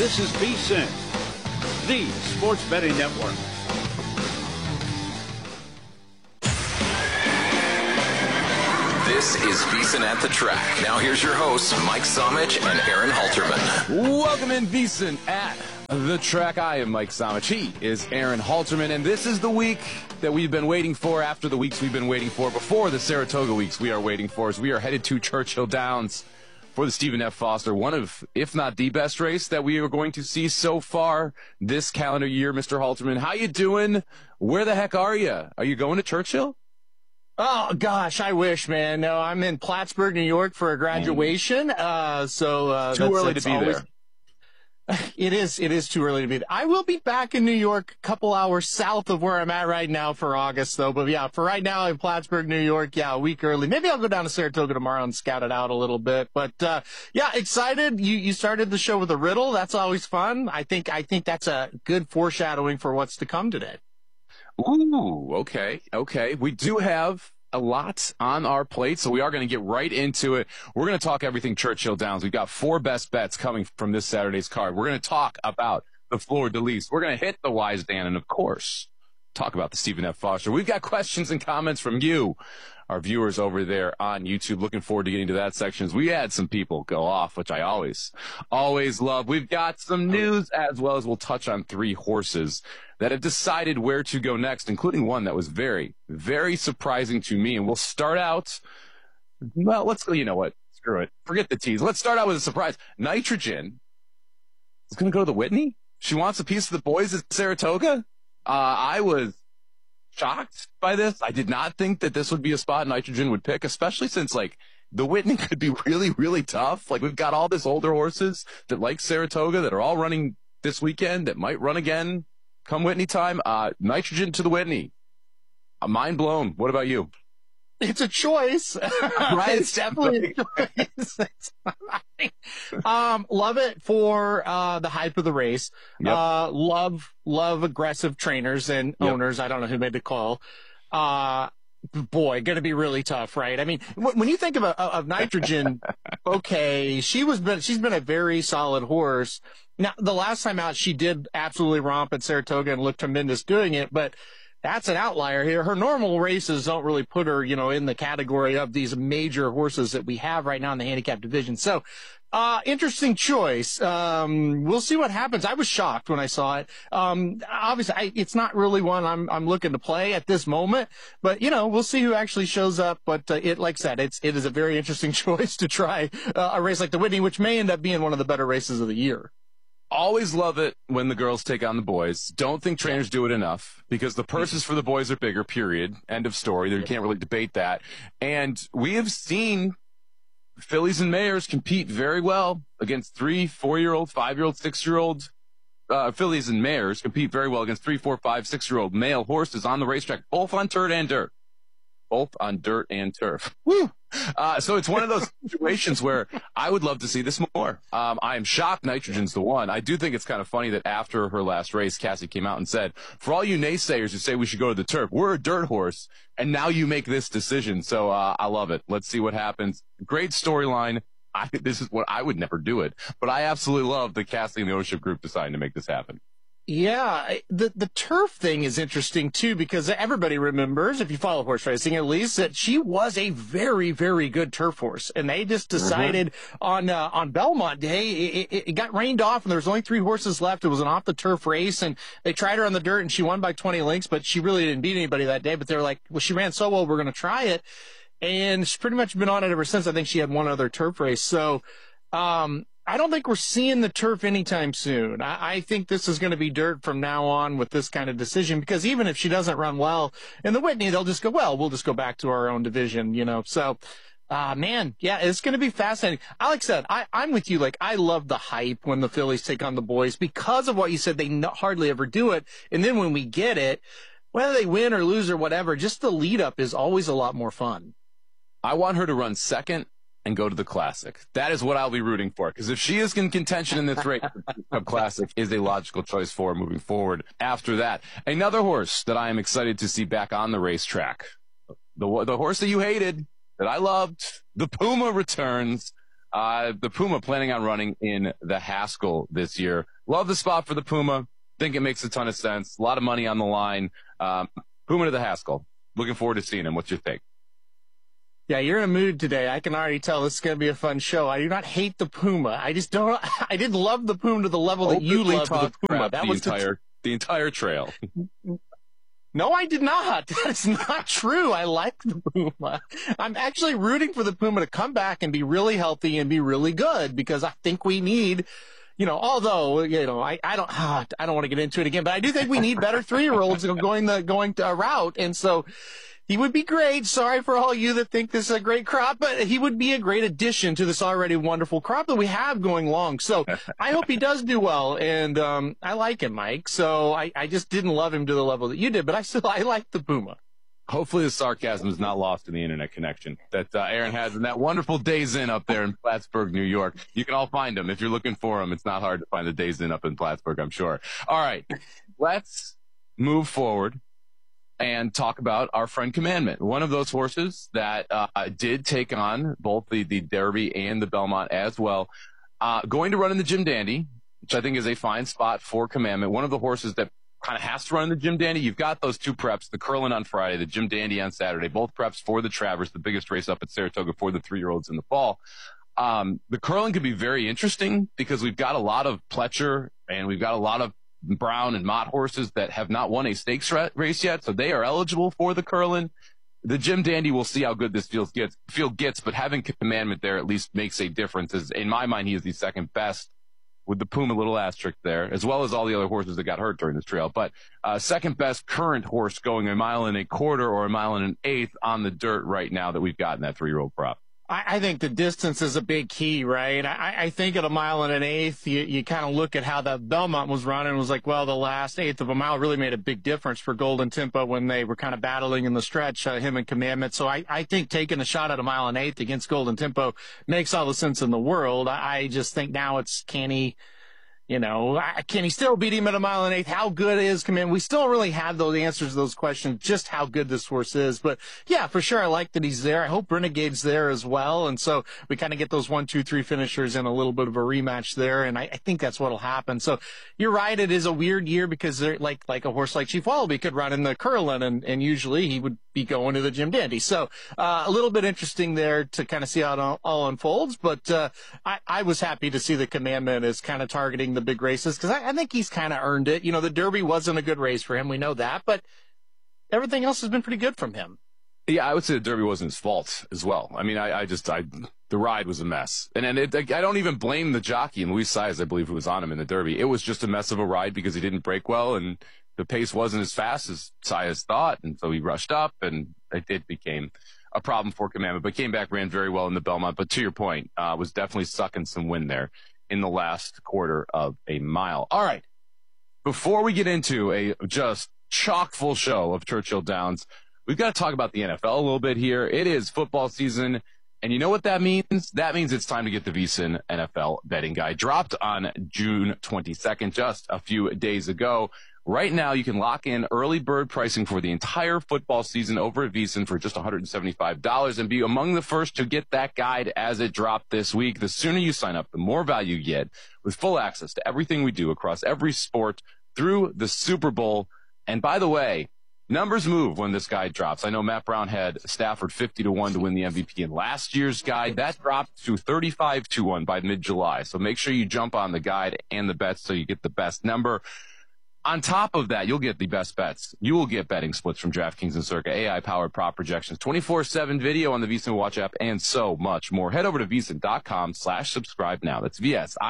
This is VSiN, the sports betting network. This is VSiN at the Track. Now here's your hosts, Mike Somich and Aaron Halterman. Welcome in VSiN at the Track. I am Mike Somich. He is Aaron Halterman, and this is the week that we've been waiting for after the weeks we've been waiting for before the Saratoga weeks we are waiting for, as we are headed to Churchill Downs for the Stephen F. Foster, one of, if not the best race that we are going to see so far this calendar year. Mr. Halterman, how you doing? Where the heck are you? Are you going to Churchill? Oh, gosh, I wish, man. No, I'm in Plattsburgh, New York for a graduation. Too early to be there. It is too early to be there. I will be back in New York a couple hours south of where I'm at right now for August, though. But, yeah, for right now in Plattsburgh, New York, yeah, a week early. Maybe I'll go down to Saratoga tomorrow and scout it out a little bit. But, yeah, excited. You started the show with a riddle. That's always fun. I think that's a good foreshadowing for what's to come today. Ooh, okay. We do have a lot on our plate, so we are going to get right into it. We're going to talk everything Churchill Downs. We've got 4 best bets coming from this Saturday's card. We're going to talk about the Fleur de Lis. We're going to hit the Wise Dan, and of course, talk about the Stephen F. Foster. We've got questions and comments from you, our viewers over there on YouTube. Looking forward to getting to that section. We had some people go off, which I always love. We've got some news, as well as we'll touch on 3 horses that have decided where to go next, including one that was very, very surprising to me. And we'll start out, well, let's go, you know what? Screw it. Forget the tease. Let's start out with a surprise. Nitrogen is going to go to the Whitney. She wants a piece of the boys at Saratoga. I was shocked by this. I did not think that this would be a spot Nitrogen would pick, especially since, like, the Whitney could be really, really tough. Like, we've got all these older horses that like Saratoga that are all running this weekend that might run again come Whitney time. Nitrogen to the Whitney. I'm mind blown. What about you? It's a choice. Right? It's definitely a choice. Love it for the hype of the race. Yep. Love aggressive trainers and owners. I don't know who made the call. Boy, going to be really tough, right? I mean, when you think of Nitrogen, okay, she's been a very solid horse. Now, the last time out, she did absolutely romp at Saratoga and looked tremendous doing it, but that's an outlier here. Her normal races don't really put her, in the category of these major horses that we have right now in the handicap division. So, interesting choice. We'll see what happens. I was shocked when I saw it. Obviously, it's not really one I'm looking to play at this moment, but we'll see who actually shows up. But like I said, it is a very interesting choice to try a race like the Whitney, which may end up being one of the better races of the year. Always love it when the girls take on the boys. Don't think trainers do it enough because the purses for the boys are bigger, period. End of story. You can't really debate that. And we have seen fillies and mares compete very well against 3, 4-year-old, 5-year-old, 6-year-old. Fillies and mares compete very well against 3, 4, 5, 6-year-old male horses on the racetrack, both on dirt and dirt. Both on dirt and turf. Woo! So it's one of those situations where I would love to see this more. I am shocked Nitrogen's the one. I do think it's kind of funny that after her last race, Cassie came out and said, for all you naysayers who say we should go to the turf, we're a dirt horse, and now you make this decision. So I love it. Let's see what happens. Great storyline. This is what I would never do it, but I absolutely love that Cassie and the ownership group deciding to make this happen. Yeah, the turf thing is interesting, too, because everybody remembers, if you follow horse racing at least, that she was a very, very good turf horse. And they just decided on Belmont Day, it got rained off and there was only 3 horses left. It was an off-the-turf race, and they tried her on the dirt, and she won by 20 lengths, but she really didn't beat anybody that day. But they were like, well, she ran so well, we're going to try it. And she's pretty much been on it ever since. I think she had one other turf race. So, I don't think we're seeing the turf anytime soon. I think this is going to be dirt from now on with this kind of decision, because even if she doesn't run well in the Whitney, they'll just go, well, we'll just go back to our own division, So, man, yeah, it's going to be fascinating. Alex said, I'm with you. Like, I love the hype when the fillies take on the boys because of what you said. They hardly ever do it. And then when we get it, whether they win or lose or whatever, just the lead up is always a lot more fun. I want her to run second and go to the Classic. That is what I'll be rooting for, because if she is in contention in this race, the Classic is a logical choice for her moving forward. After that, another horse that I am excited to see back on the racetrack, the horse that you hated, that I loved, the Puma returns. The Puma planning on running in the Haskell this year. Love the spot for the Puma. Think it makes a ton of sense. A lot of money on the line. Puma to the Haskell. Looking forward to seeing him. What's your take? Yeah, you're in a mood today. I can already tell this is going to be a fun show. I do not hate the Puma. I didn't love the Puma to the level that you loved the Puma. That was the entire trail. No, I did not. That's not true. I like the Puma. I'm actually rooting for the Puma to come back and be really healthy and be really good, because I think we need, although, I don't want to get into it again, but I do think we need better 3-year-olds going a route. And so he would be great. Sorry for all you that think this is a great crop, but he would be a great addition to this already wonderful crop that we have going long. So I hope he does do well. And I like him, Mike. So I just didn't love him to the level that you did, but I like the Puma. Hopefully the sarcasm is not lost in the internet connection that Aaron has in that wonderful Days Inn up there in Plattsburgh, New York. You can all find him. If you're looking for him, it's not hard to find the Days Inn up in Plattsburgh, I'm sure. All right, let's move forward and talk about our friend Commandment, one of those horses that did take on both the Derby and the Belmont as well. Going to run in the Jim Dandy, which I think is a fine spot for Commandment. One of the horses that kind of has to run in the Jim Dandy. You've got those two preps, the Curlin on Friday, the Jim Dandy on Saturday, both preps for the Travers, the biggest race up at Saratoga for the 3-year-olds in the fall. The Curlin could be very interesting because we've got a lot of Pletcher and we've got a lot of Brown and Mott horses that have not won a stakes race yet, so they are eligible for the Curlin. The Jim Dandy, we'll see how good this field gets, but having Commandment there at least makes a difference. In my mind, he is the second best, with the Puma little asterisk there, as well as all the other horses that got hurt during this trail. But second best current horse going 1.25 miles or 1.125 miles on the dirt right now that we've got in that 3-year-old prop. I think the distance is a big key, right? I think at 1.125 miles, you kind of look at how the Belmont was running and was like, well, the last 1/8 of a mile really made a big difference for Golden Tempo when they were kind of battling in the stretch, him and Commandment. So I think taking a shot at 1.125 miles against Golden Tempo makes all the sense in the world. I just think now it's can he still beat him at 1.125 miles? How good is Commandment? We still don't really have those answers to those questions, just how good this horse is. But yeah, for sure, I like that he's there. I hope Renegade's there as well. And so we kind of get those 1, 2, 3 finishers in a little bit of a rematch there. And I think that's what'll happen. So you're right. It is a weird year because they're like a horse like Chief Wallaby could run in the Curlin and usually he would be going to the Jim Dandy. So a little bit interesting there to kind of see how it all unfolds. But I was happy to see the Commandment is kind of targeting the big races because I think he's kind of earned it. The Derby wasn't a good race for him. We know that, but everything else has been pretty good from him. Yeah, I would say the Derby wasn't his fault as well. I mean, the ride was a mess. And I don't even blame the jockey, and Luis Saez, I believe, who was on him in the Derby. It was just a mess of a ride because he didn't break well and the pace wasn't as fast as Saez thought. And so he rushed up and it became a problem for Commandment, but came back, ran very well in the Belmont. But to your point, was definitely sucking some wind there in the last 1/4 of a mile. All right. Before we get into a just chock full show of Churchill Downs, we've got to talk about the NFL a little bit here. It is football season, and you know what that means? That means it's time to get the VSiN NFL betting guide dropped on June 22nd, just a few days ago. Right now, you can lock in early bird pricing for the entire football season over at VSiN for just $175 and be among the first to get that guide as it dropped this week. The sooner you sign up, the more value you get with full access to everything we do across every sport through the Super Bowl. And by the way, numbers move when this guide drops. I know Matt Brown had Stafford 50-1 to win the MVP in last year's guide. That dropped to 35-1 by mid-July. So make sure you jump on the guide and the bets so you get the best number. On top of that, you'll get the best bets. You will get betting splits from DraftKings and Circa, AI-powered prop projections, 24/7 video on the VSiN Watch app, and so much more. Head over to VSiN.com/subscribe now. That's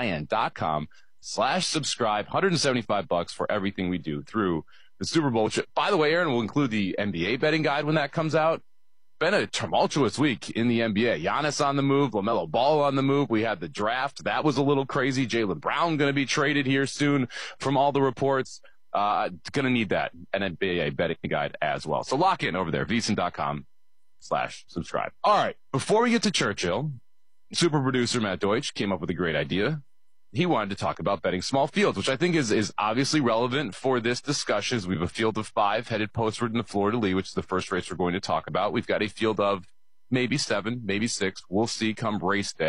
VSIN.com/subscribe. $175 for everything we do through the Super Bowl, which, by the way, Aaron, will include the NBA betting guide when that comes out. Been a tumultuous week in the NBA. Giannis on the move, LaMelo Ball on the move. We had the draft. That was a little crazy. Jaylen Brown going to be traded here soon from all the reports. Going to need that, an NBA betting guide as well. So lock in over there, VSiN.com/subscribe. All right. Before we get to Churchill, super producer Matt Deutsch came up with a great idea. He wanted to talk about betting small fields, which I think is obviously relevant for this discussion. As we have a field of 5 headed postward in the Fleur-de-Lis, which is the first race we're going to talk about. We've got a field of maybe 7, maybe 6. We'll see come race day.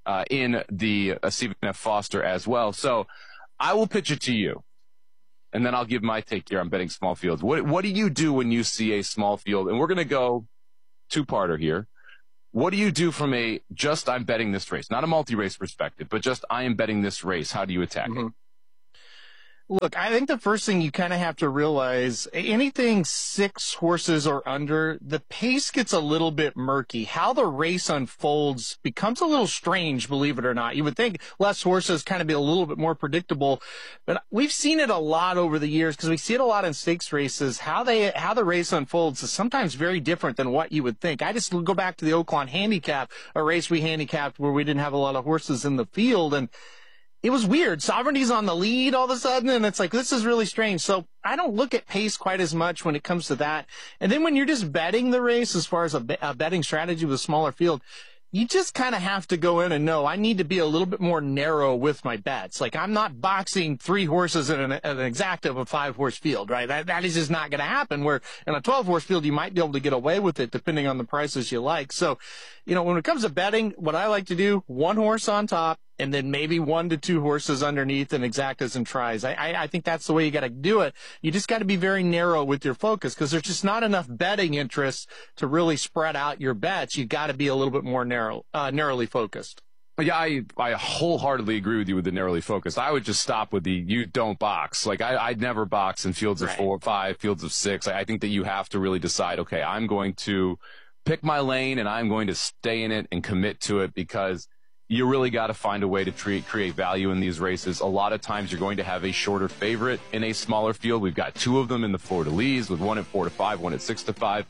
in the Stephen F. Foster as well. So I will pitch it to you, and then I'll give my take here on betting small fields. What do you do when you see a small field? And we're going to go two-parter here. What do you do from a just I'm betting this race, not a multi-race perspective, but just I am betting this race? How do you attack it? Look, I think the first thing you kind of have to realize, anything 6 horses or under, the pace gets a little bit murky. How the race unfolds becomes a little strange, believe it or not. You would think less horses kind of be a little bit more predictable, but we've seen it a lot over the years because we see it a lot in stakes races. How the race unfolds is sometimes very different than what you would think. I just go back to the Oaklawn Handicap, a race we handicapped where we didn't have a lot of horses in the field, and it was weird. Sovereignty's on the lead all of a sudden, and it's like, this is really strange. So I don't look at pace quite as much when it comes to that. And then when you're just betting the race, as far as a betting strategy with a smaller field, you just kind of have to go in and know I need to be a little bit more narrow with my bets. Like, I'm not boxing 3 horses in an exact of a 5-horse field, right? That is just not going to happen. Where in a 12-horse field, you might be able to get away with it depending on the prices you like. So, when it comes to betting, what I like to do, 1 horse on top, and then maybe 1 to 2 horses underneath and exactas and tries. I think that's the way you got to do it. You just got to be very narrow with your focus because there's just not enough betting interest to really spread out your bets. You got to be a little bit more narrowly focused. Yeah, I wholeheartedly agree with you with the narrowly focused. I would just stop with the you don't box. Like, I'd never box in fields of 4, 5, fields of 6. I think that you have to really decide, okay, I'm going to pick my lane and I'm going to stay in it and commit to it because you really got to find a way to create value in these races. A lot of times you're going to have a shorter favorite in a smaller field. We've got 2 of them in the Fleur de Lis with 1 at 4 to 5, 1 at 6 to 5.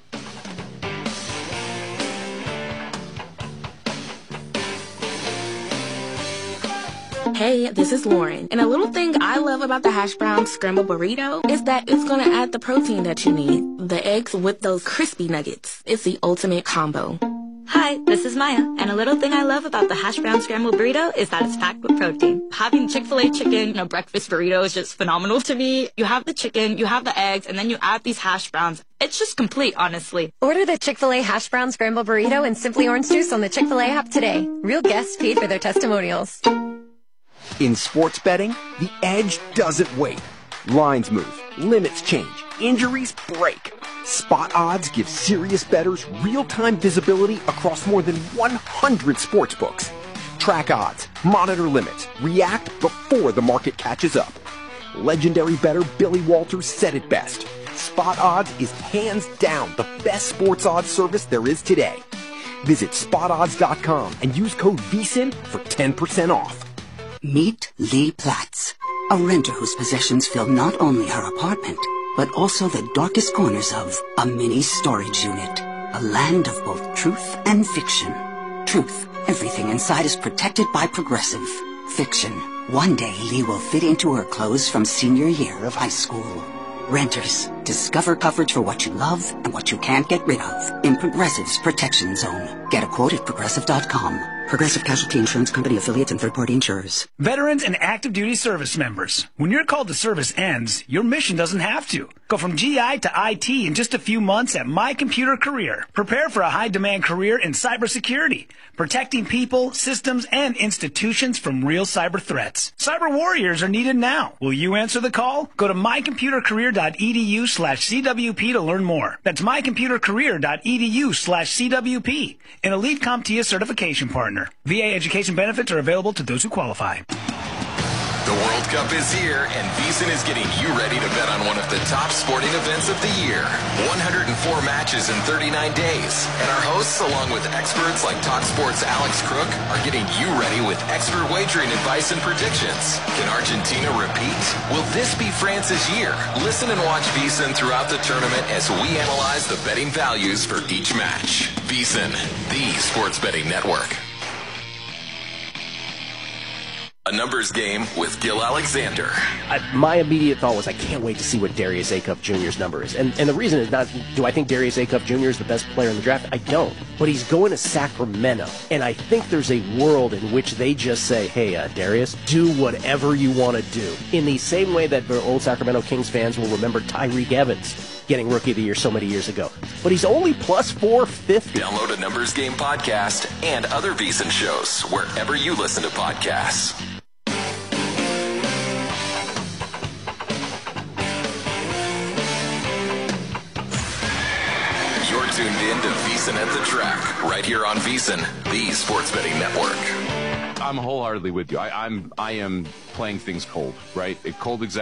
Hey, this is Lauren. And a little thing I love about the hash brown scrambled burrito is that it's going to add the protein that you need. The eggs with those crispy nuggets. It's the ultimate combo. Hi, this is Maya, and a little thing I love about the hash brown scrambled burrito is that it's packed with protein. Having Chick-fil-A chicken in a breakfast burrito is just phenomenal to me. You have the chicken, you have the eggs, and then you add these hash browns. It's just complete, honestly. Order the Chick-fil-A hash brown scrambled burrito and Simply Orange Juice on the Chick-fil-A app today. Real guests paid for their testimonials. In sports betting, the edge doesn't wait. Lines move, limits change, injuries break. Spot Odds gives serious bettors real-time visibility across more than 100 sports books. Track odds, monitor limits, react before the market catches up. Legendary bettor Billy Walters said it best. Spot Odds is hands down the best sports odds service there is today. Visit spotodds.com and use code VSIN for 10% off. Meet Lee Platts, a renter whose possessions fill not only her apartment, but also the darkest corners of a mini storage unit. A land of both truth and fiction. Truth, everything inside is protected by Progressive. Fiction, one day Lee will fit into her clothes from senior year of high school. Renters, discover coverage for what you love and what you can't get rid of in Progressive's Protection Zone. Get a quote at Progressive.com. Progressive Casualty Insurance Company affiliates and third-party insurers. Veterans and active duty service members. When your call to service ends, your mission doesn't have to. Go from GI to IT in just a few months at My Computer Career. Prepare for a high-demand career in cybersecurity, protecting people, systems, and institutions from real cyber threats. Cyber warriors are needed now. Will you answer the call? Go to mycomputercareer.edu/CWP to learn more. That's mycomputercareer.edu/CWP, an elite CompTIA certification partner. VA education benefits are available to those who qualify. The World Cup is here, and VSiN is getting you ready to bet on one of the top sporting events of the year. 104 matches in 39 days. And our hosts, along with experts like TalkSport's Alex Crook, are getting you ready with expert wagering advice and predictions. Can Argentina repeat? Will this be France's year? Listen and watch VSiN throughout the tournament as we analyze the betting values for each match. VSiN, the sports betting network. A numbers game with Gil Alexander. My immediate thought was I can't wait to see what Darius Acuff Jr.'s number is. And the reason is not, do I think Darius Acuff Jr. is the best player in the draft? I don't. But he's going to Sacramento. And I think there's a world in which they just say, hey, Darius, do whatever you want to do. In the same way that the old Sacramento Kings fans will remember Tyreek Evans. getting Rookie of the Year so many years ago. But he's only plus 450. Download a Numbers Game podcast and other VSiN shows wherever you listen to podcasts. You're tuned in to VSiN at the Track, right here on VSiN, the Sports Betting Network. I'm wholeheartedly with you. I am playing things cold, right? Cold exactly.